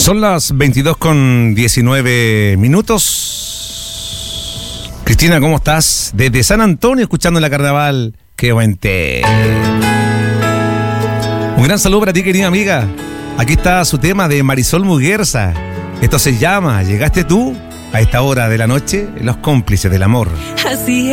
Son las 22:19. Cristina, ¿cómo estás? Desde San Antonio, escuchando la carnaval. ¡Qué buen té! Un gran saludo para ti, querida amiga. Aquí está su tema de Marisol Muguerza. Esto se llama ¿Llegaste tú? A esta hora de la noche, los cómplices del amor. Así